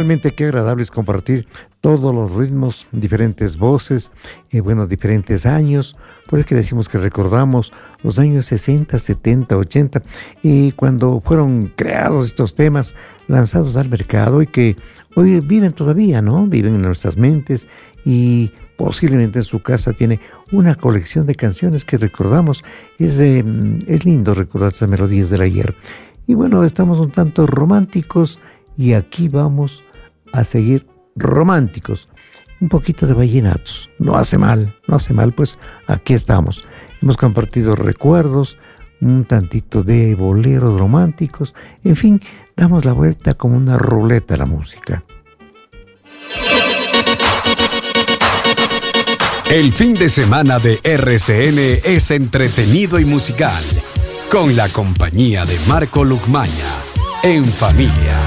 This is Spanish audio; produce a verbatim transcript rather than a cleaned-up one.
realmente qué agradable es compartir todos los ritmos, diferentes voces, eh, bueno, diferentes años. Por eso que decimos que recordamos los años sesenta, setenta, ochenta, y cuando fueron creados estos temas, lanzados al mercado y que hoy viven todavía, ¿no? Viven en nuestras mentes y posiblemente en su casa tiene una colección de canciones que recordamos. Es, eh, es lindo recordar estas melodías del ayer. Y bueno, estamos un tanto románticos y aquí vamos a seguir románticos. Un poquito de vallenatos. No hace mal, no hace mal, pues aquí estamos. Hemos compartido recuerdos, un tantito de boleros románticos. En fin, damos la vuelta como una ruleta a la música. El fin de semana de R C N es entretenido y musical, con la compañía de Marco Lukmaña, en familia.